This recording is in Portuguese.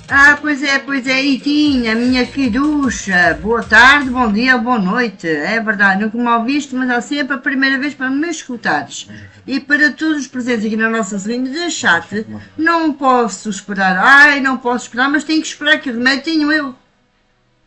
Pois é, e tinha, minha querucha. Boa tarde, bom dia, boa noite. É verdade, nunca me ouviste, mas há sempre a primeira vez para me escutares. E para todos os presentes aqui na nossa linha de chat, não posso esperar. Ai, não posso esperar, mas tenho que esperar, que remédio tenho eu.